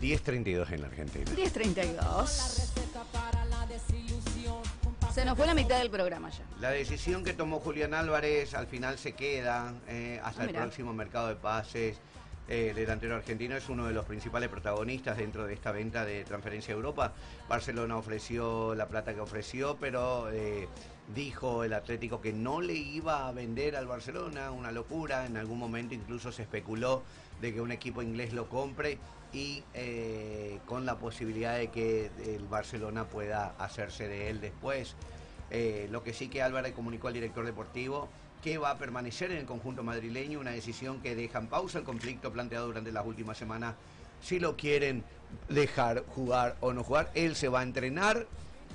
10:32 en la Argentina. 10:32. Se nos fue la mitad del programa ya. La decisión que tomó Julián Álvarez al final se queda hasta el próximo mercado de pases. El delantero argentino es uno de los principales protagonistas dentro de esta venta de transferencia a Europa. Barcelona ofreció la plata que ofreció, pero dijo el Atlético que no le iba a vender al Barcelona, una locura. En algún momento incluso se especuló de que un equipo inglés lo compre y con la posibilidad de que el Barcelona pueda hacerse de él después. Lo que sí que Álvarez comunicó al director deportivo que va a permanecer en el conjunto madrileño, una decisión que deja en pausa el conflicto planteado durante las últimas semanas. Si lo quieren dejar jugar o no jugar, él se va a entrenar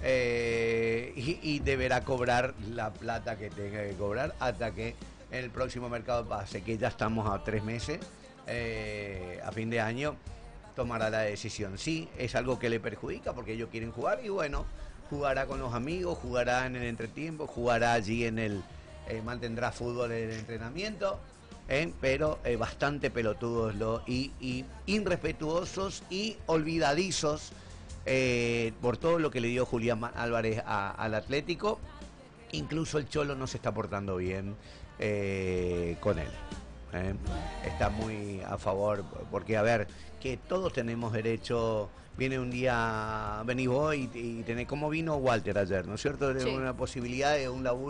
y deberá cobrar la plata que tenga que cobrar hasta que en el próximo mercado de pase, que ya estamos a 3 meses, a fin de año, tomará la decisión. Sí, es algo que le perjudica porque ellos quieren jugar y bueno, jugará con los amigos, jugará en el entretiempo, jugará allí en el... mantendrá fútbol en el entrenamiento, pero bastante pelotudos y irrespetuosos y olvidadizos por todo lo que le dio Julián Álvarez al Atlético. Incluso el Cholo no se está portando bien con él. Está muy a favor, porque a ver, que todos tenemos derecho. Viene un día, venís vos y tenés, como vino Walter ayer, ¿no es cierto? Sí. Una posibilidad de un laburo